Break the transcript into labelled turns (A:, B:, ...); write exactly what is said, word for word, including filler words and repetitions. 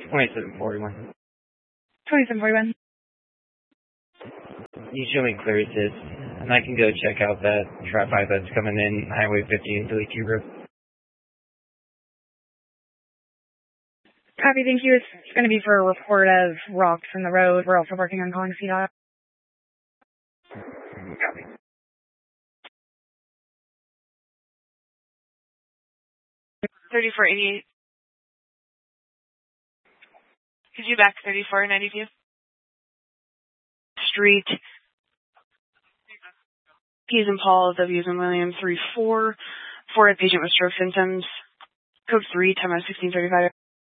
A: twenty-seven forty-one.
B: twenty-seven forty-one.
A: You show me clearances, and I can go check out that trap pipe that's coming in Highway fifty into the Q Road.
B: Copy, thank you. It's going to be for a report of rocks in the road. We're also working on calling C DOT.
A: Copy.
C: thirty-four eighty-eight. Could you back thirty-four ninety-two? Street. P's and Paul, W's and William, three four. For a patient with stroke symptoms. Code three, time out sixteen thirty-five.